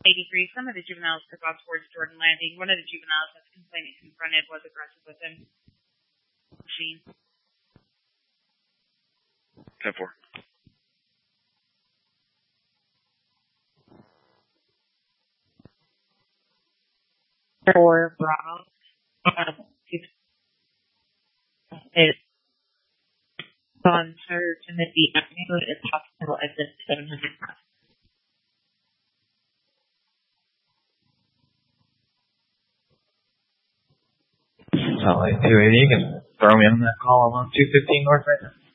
83, some of the juveniles took off towards Jordan Landing. One of the juveniles that's complaining confronted was aggressive with him. Machine. 10-4. For Bravo. It's on Sir Timothy Avenue. It's hospital exit 700. So, like, 280, you can throw me on that call. I'm on 215 North right now.